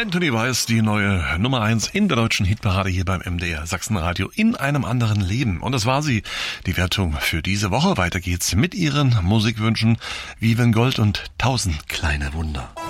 Anthony Weiss, die neue Nummer 1 in der deutschen Hitparade hier beim MDR Sachsenradio in einem anderen Leben. Und das war sie, die Wertung für diese Woche. Weiter geht's mit Ihren Musikwünschen. Viven Gold und 1000 kleine Wunder.